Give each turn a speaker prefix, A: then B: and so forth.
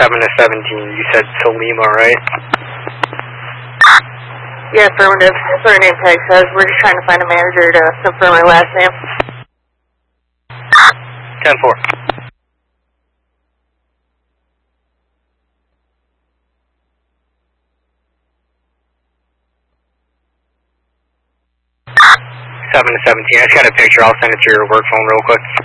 A: 7 to 17, you said Salima, right?
B: Yeah, affirmative. That's what her name tag says. We're just trying to find a manager to confirm her last name.
A: 10-4. (7 to 17). I just got a picture. I'll send it to your work phone real quick.